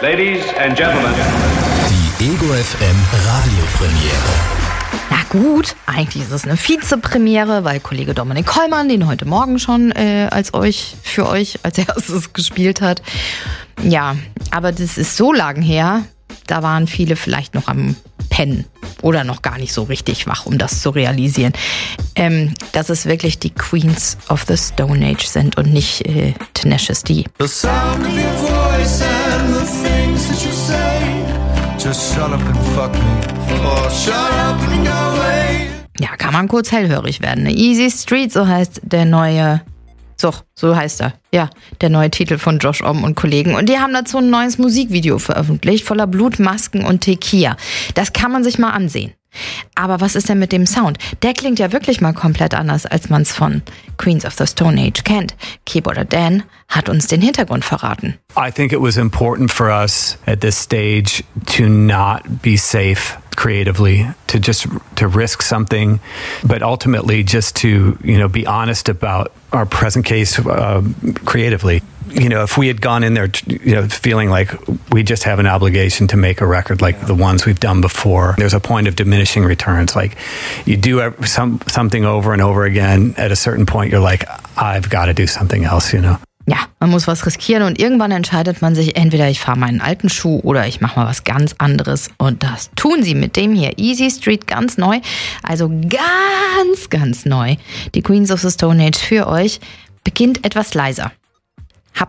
Ladies and Gentlemen. Die Ego FM Radiopremiere. Na gut, eigentlich ist es eine Vize-Premiere, weil Kollege Dominik Kollmann den heute Morgen schon für euch als erstes gespielt hat. Ja, aber das ist so lang her, da waren viele vielleicht noch am Pennen oder noch gar nicht so richtig wach, um das zu realisieren. Dass es wirklich die Queens of the Stone Age sind und nicht Tenacious D. The sound of your voice and the things that you say. Just shut up and fuck me. Or shut up and go away. Ja, kann man kurz hellhörig werden. Ne? Easy Street, so heißt der neue... So heißt er. Ja, der neue Titel von Josh Homme und Kollegen. Und die haben dazu ein neues Musikvideo veröffentlicht, voller Blut, Masken und Tequila. Das kann man sich mal ansehen. Aber was ist denn mit dem Sound? Der klingt ja wirklich mal komplett anders, als man es von Queens of the Stone Age kennt. Keyboarder Dan hat uns den Hintergrund verraten. I think it was important for us at this stage to not be safe creatively, to risk something, but ultimately just to, be honest about our present case creatively. If we had gone in there, feeling like we just have an obligation to make a record like the ones we've done before, there's a point of diminishing returns. Like you do something over and over again, at a certain point you're like, I've got to do something else, Ja, man muss was riskieren und irgendwann entscheidet man sich, entweder ich fahre meinen alten Schuh oder ich mache mal was ganz anderes. Und das tun sie mit dem hier. Easy Street, ganz neu. Also ganz, ganz neu. Die Queens of the Stone Age für euch beginnt etwas leiser.